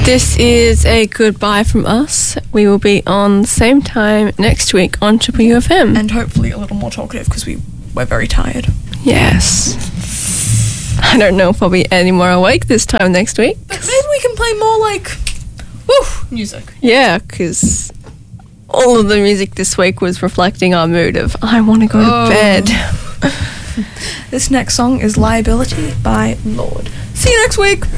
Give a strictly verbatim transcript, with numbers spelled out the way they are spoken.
This is a goodbye from us. We will be on the same time next week on Triple U F M. And hopefully a little more talkative because we, we're very tired. Yes. I don't know if I'll be any more awake this time next week. But maybe we can play more like, woo, music. Yeah, because all of the music this week was reflecting our mood of, I want to go Oh. to bed. This next song is Liability by Lorde. See you next week.